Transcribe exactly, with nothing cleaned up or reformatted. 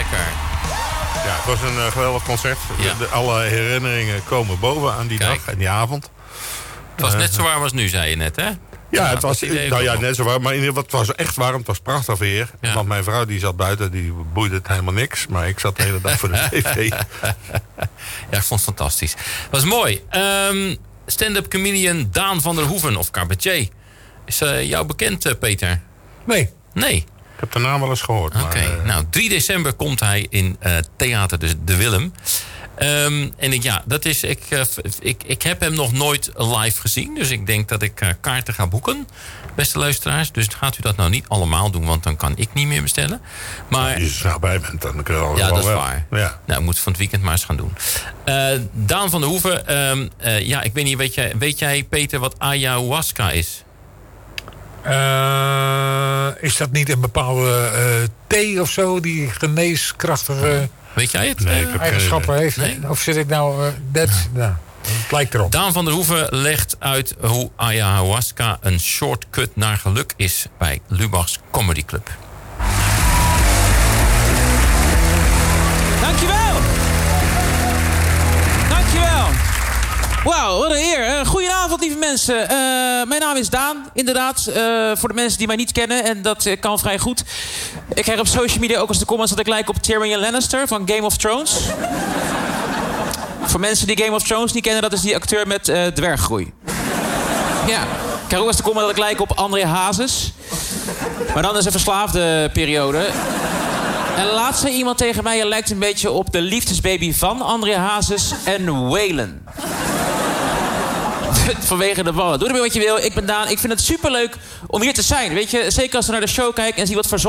lekker. Ja, het was een uh, geweldig concert. Ja. De, alle herinneringen komen boven aan die Kijk. dag en die avond. Het was Uh, net zo warm als nu, zei je net, hè? Ja, het was, dat idee nou ja, wel. net zo warm. Maar in ieder geval, het was echt warm. Het was prachtig weer. Ja. Want mijn vrouw die zat buiten, die boeide het helemaal niks. Maar ik zat de hele dag voor de tv. Ja, ik vond het fantastisch. Was mooi. Um, Stand-up comedian Daan van der Hoeven, of cabaretier. Is uh, jou bekend, uh, Peter? Nee. Nee. Ik heb de naam wel eens gehoord. Oké, okay. uh, nou, drie december komt hij in uh, Theater de, de Willem. Um, en ik, ja, dat is, ik, uh, ik, ik heb hem nog nooit live gezien. Dus ik denk dat ik uh, kaarten ga boeken, beste luisteraars. Dus gaat u dat nou niet allemaal doen, want dan kan ik niet meer bestellen. Maar als je er snel bij bent, dan kun je al ja, dat is wel. waar. Ja. Nou, ik moet van het weekend maar eens gaan doen. Uh, Daan van der Hoeven, um, uh, ja, ik weet niet, weet jij, weet jij, Peter, wat ayahuasca is? Uh, is dat niet een bepaalde uh, thee of zo die geneeskrachtige Weet jij het? Nee, ik heb eigenschappen heeft? Nee? Of zit ik nou... Uh, dat, ja. nou, het lijkt erop. Daan van der Hoeven legt uit hoe ayahuasca een shortcut naar geluk is bij Lubach's Comedy Club. Dankjewel! Dankjewel! Wauw, wat een eer. Goedenavond, lieve mensen. Uh, mijn naam is Daan, inderdaad. Uh, voor de mensen die mij niet kennen, en dat uh, kan vrij goed. Ik krijg op social media ook eens de comments dat ik lijk op Tyrion Lannister van Game of Thrones. Voor mensen die Game of Thrones niet kennen, dat is die acteur met uh, dwerggroei. Ja. Ik krijg ook eens de comment dat ik lijk op André Hazes. Maar dan is een verslaafde periode. En laatst zei iemand tegen mij, je lijkt een beetje op de liefdesbaby van André Hazes en Waylon. Vanwege de ballen. Doe ermee wat je wil. Ik ben Daan. Ik vind het superleuk om hier te zijn. Weet je, zeker als we naar de show kijken en zie wat voor